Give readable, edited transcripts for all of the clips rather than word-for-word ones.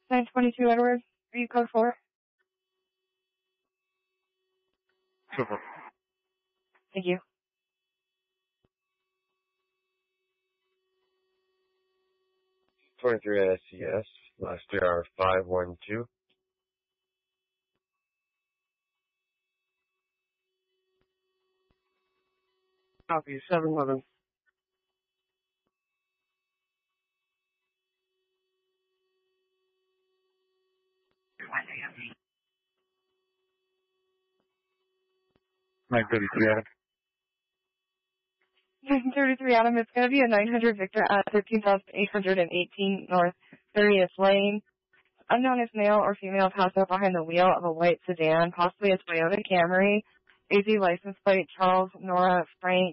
922 Edward, are you code 4? Super. Thank you. '23 SCS, last year 512. Copy, 711. $933 933 Adam, it's going to be a 900 Victor at 13,818 North 30th Lane. Unknown if male or female passed out behind the wheel of a white sedan, possibly a Toyota Camry. AZ license plate Charles Nora Frank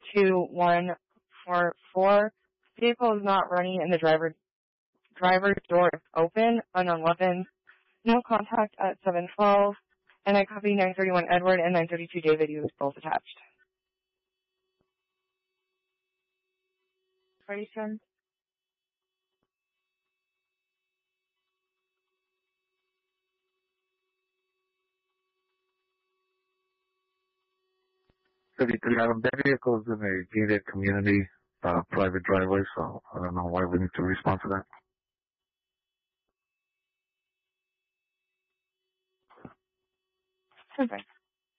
2144. Vehicle is not running and the driver's door is open. Unknown weapons. No contact at 712. And I copy 931 Edward and 932 David. You both attached. Ready, son? Adam, that vehicle is in a gated community, private driveway, so I don't know why we need to respond to that. Perfect.